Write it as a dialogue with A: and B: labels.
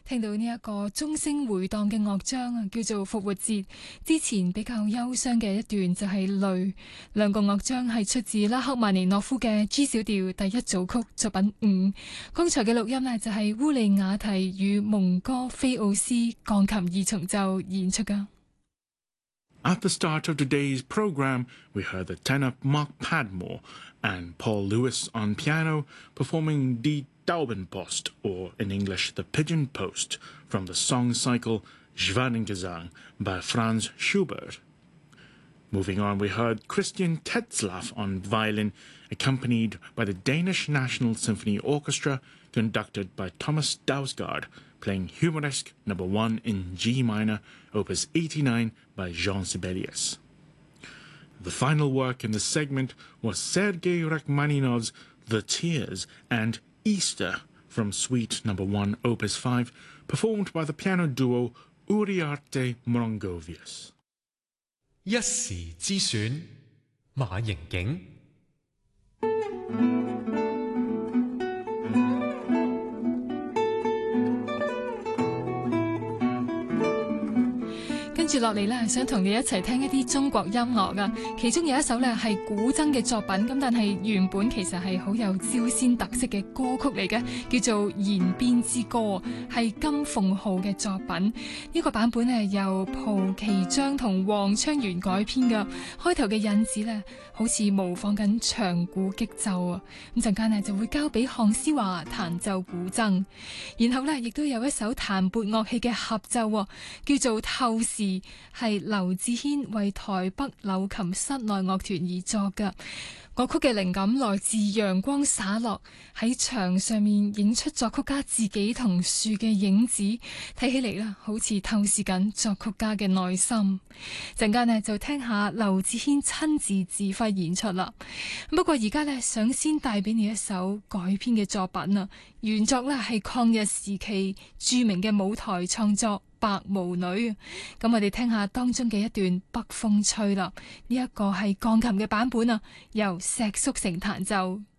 A: 聽到呢一個鐘聲回盪嘅樂章啊，叫做復活節。之前比較憂傷嘅一段就係淚。兩個樂章係出自拉赫曼尼諾夫嘅 G 小調第一組曲作品5。剛才嘅錄音呢，就係烏利雅提與蒙哥菲奧斯鋼琴二重奏演出噶。
B: At the start of today's program, we heard the tenor Mark Padmore and Paul Lewis on piano performing Die Taubenpost, or in English, The Pigeon Post, from the song cycle Schwanengesang by Franz Schubert. Moving on, we heard Christian Tetzlaff on violin, accompanied by the Danish National Symphony Orchestra, conducted by Thomas Dausgaard, playing Humoresque No. 1 in G minor, Opus 89 by Jean Sibelius. The final work in the segment was Sergei Rachmaninoff's The Tears and Easter from Suite No. 1, Opus 5, performed by the piano duo Uriarte Morongovius.
C: 一時之選，馬盈景。
A: 跟住落嚟呢，想同你一齊聽一啲中國音樂啊。其中有一首呢係古箏嘅作品，咁但係原本其實係好有招仙特色嘅歌曲嚟嘅，叫做《延邊之歌》，係金鳳浩嘅作品。呢個版本呢由蒲其章同王昌元改編嘅。開頭嘅引子呢好似模仿緊長鼓擊奏啊。咁陣間呢就會交俾項思華彈奏古箏，然後呢亦都有一首彈撥樂器嘅合奏，叫做《透視》。係劉志軒為台北柳琴室內樂團而作嘅。歌曲嘅靈感來自陽光灑落喺牆上面，影出作曲家自己同樹嘅影子，睇起嚟啦，好似透視緊作曲家嘅內心。陣間呢就聽下劉志軒親自指揮演出啦。不過而家呢，想先帶俾你一首改編嘅作品啊，原作呢係抗日時期著名嘅舞台創作白毛女。咁我哋聽下當中嘅一段北風吹啦，呢一個係鋼琴嘅版本啊，由石叔成彈奏。